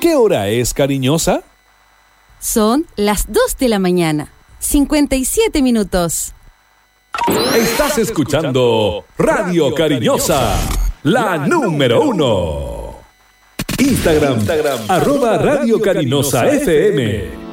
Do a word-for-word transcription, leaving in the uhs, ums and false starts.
¿Qué hora es, cariñosa? Son las dos de la mañana, cincuenta y siete minutos. Estás escuchando Radio Cariñosa, la número uno. Instagram, Instagram arroba Radio Cariñosa F M.